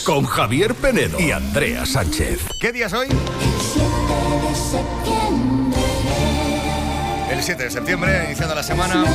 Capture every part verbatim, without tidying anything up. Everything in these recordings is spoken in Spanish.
con Javier Penedo y Andrea Sánchez. ¿Qué día es hoy? El siete de septiembre, iniciando la semana.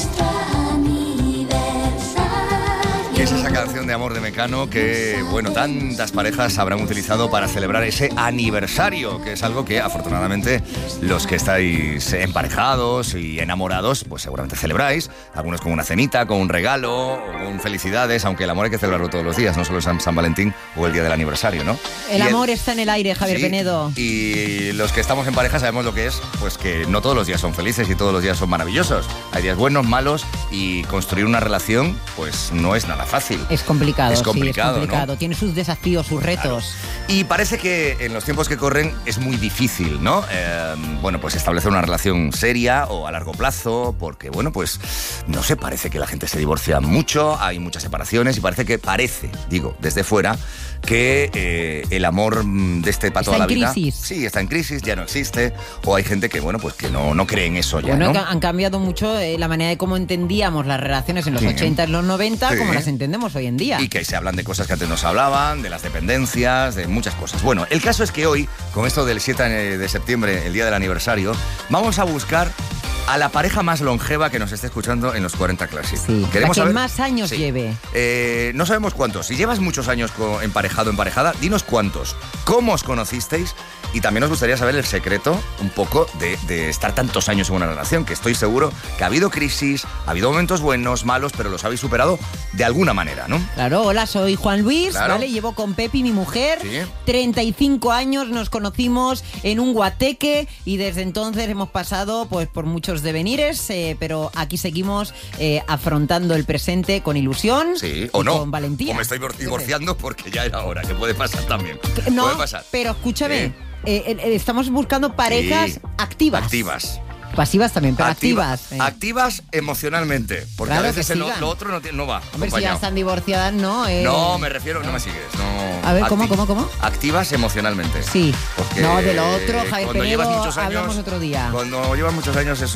¿Qué es esa canción de amor de Mecano que, bueno, tantas parejas habrán utilizado para celebrar ese aniversario? Que es algo que, afortunadamente, los que estáis emparejados y enamorados, pues seguramente celebráis. Algunos con una cenita, con un regalo, con felicidades, aunque el amor hay que celebrarlo todos los días, no solo San, San Valentín o el día del aniversario, ¿no? El y amor el... está en el aire, Javier sí, Penedo. Y los que estamos en pareja sabemos lo que es, pues que no todos los días son felices y todos los días son maravillosos. Hay días buenos, malos, y construir una relación, pues no es nada fácil. Es complicado, es complicado, sí, es complicado. ¿no? Tiene sus desafíos, sus retos. Claro. Y parece que en los tiempos que corren es muy difícil, ¿no? Eh, bueno, pues establecer una relación seria o a largo plazo, porque, bueno, pues, no sé, parece que la gente se divorcia mucho, hay muchas separaciones y parece que, parece, digo, desde fuera, que eh, el amor de este para toda la vida... Está en crisis. Sí, está en crisis, ya no existe, o hay gente que, bueno, pues que no, no cree en eso ya, bueno, ¿no? han cambiado mucho eh, la manera de cómo entendíamos las relaciones en los sí. ochenta, en los noventa, sí. como las entendemos hoy en día. Y que se hablan de cosas que antes no se hablaban, de las dependencias, de muchas cosas. Bueno, el caso es que hoy, con esto del siete de septiembre, el día del aniversario, vamos a buscar a la pareja más longeva que nos esté escuchando en los cuarenta Classic. Sí, Queremos la que saber... más años sí. lleve. Eh, no sabemos cuántos. Si llevas muchos años emparejado, emparejada, dinos cuántos. ¿Cómo os conocisteis? Y también nos gustaría saber el secreto, un poco, de, de estar tantos años en una relación, que estoy seguro que ha habido crisis, ha habido momentos buenos, malos, pero los habéis superado de alguna manera, ¿no? Claro, hola, soy Juan Luis, claro. ¿vale? Llevo con Pepi, mi mujer, sí. treinta y cinco años, nos conocimos en un guateque y desde entonces hemos pasado pues por muchos devenires, eh, pero aquí seguimos eh, afrontando el presente con ilusión sí, y o no, con valentía. o me estoy divorciando porque ya era hora, que puede pasar también. No, puede pasar. pero escúchame, ¿Eh? Eh, eh, estamos buscando parejas sí. activas. Activas. Pasivas también, pero Activa, activas. Eh. Activas emocionalmente, porque claro a veces que lo, sigan. lo otro no, no va. Hombre, si ya están divorciadas, no. Eh. No, me refiero, no me sigues. No. A ver, ¿cómo, Acti- cómo, cómo? Activas emocionalmente. Sí. Porque No, de lo otro, Javier cuando Penedo, llevas muchos años, hablamos otro día. Cuando llevas muchos años, eso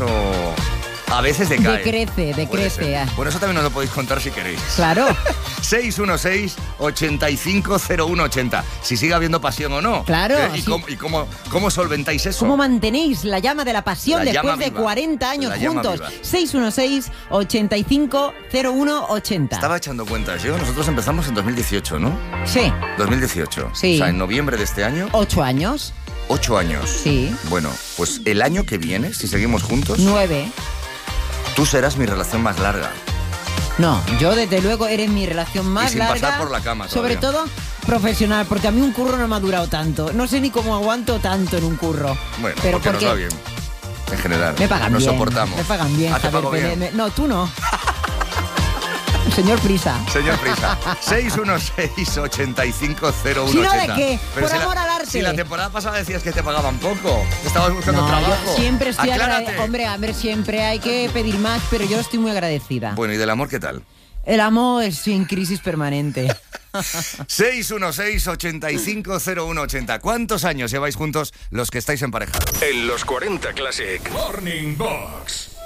a veces decae. Decrece, decrece. Bueno, eso también nos lo podéis contar si queréis. Claro. seis uno seis, ocho cinco cero uno ocho cero. Si sigue habiendo pasión o no. Claro. ¿Eh? ¿Y, sí. cómo, y cómo, cómo solventáis eso? ¿Cómo mantenéis la llama de la pasión La llama después de viva. cuarenta años La llama juntos? viva. seis uno seis, ocho cinco cero uno ocho cero. Estaba echando cuentas yo. Nosotros empezamos en dos mil dieciocho, ¿no? Sí. dos mil dieciocho. Sí. O sea, en noviembre de este año. Ocho años. Ocho años. Sí. Bueno, pues el año que viene, si seguimos juntos, Nueve. tú serás mi relación más larga. No, yo desde luego eres mi relación más Y sin larga. pasar por la cama Sobre todavía. todo profesional, porque a mí un curro no me ha durado tanto. No sé ni cómo aguanto tanto en un curro. Bueno, pero porque, porque nos va bien. En general. me pagan nos bien. soportamos. Me pagan bien, Ah, ¿te Javier pago bien? Penedo. No, tú no. Señor Prisa. Señor Prisa, seis uno seis, ocho cinco cero uno ¿Si no ocho de cero. qué? Pero Por si amor la, al arte. Si la temporada pasada decías que te pagaban poco, que estabas buscando No, trabajo. yo siempre estoy Aclárate. agradecida. Hombre, hombre, siempre hay que pedir más, pero yo estoy muy agradecida. Bueno, ¿y del amor qué tal? El amor es en crisis permanente. seis uno seis, ocho cinco cero uno ocho cero. ¿Cuántos años lleváis juntos los que estáis emparejados? En los cuarenta Classic Morning Box.